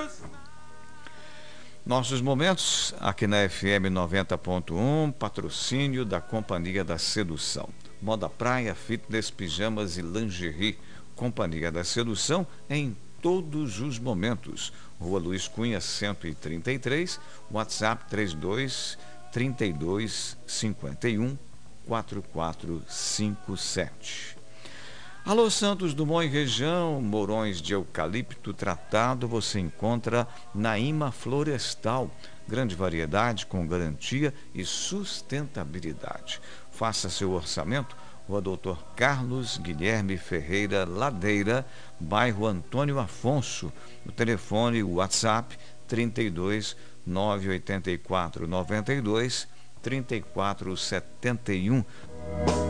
Nossos momentos aqui na FM 90.1, patrocínio da Companhia da Sedução. Moda praia, fitness, pijamas e lingerie. Companhia da Sedução em todos os momentos. Rua Luiz Cunha, 133, WhatsApp 32 32 51 4457. Alô Santos Dumont e região, morões de eucalipto tratado você encontra na Ima Florestal. Grande variedade com garantia e sustentabilidade. Faça seu orçamento. Rua Doutor Carlos Guilherme Ferreira Ladeira, bairro Antônio Afonso. O telefone, o WhatsApp 32 984 92 3471.